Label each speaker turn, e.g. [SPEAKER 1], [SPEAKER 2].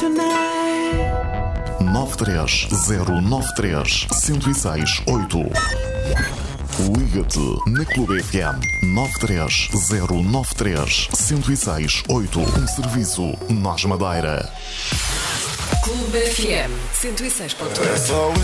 [SPEAKER 1] tonight.
[SPEAKER 2] 93093-1068. Liga-te na Clube FM 93093-1068. Um serviço Nós Madeira.
[SPEAKER 1] Clube FM 106.8.
[SPEAKER 3] It's always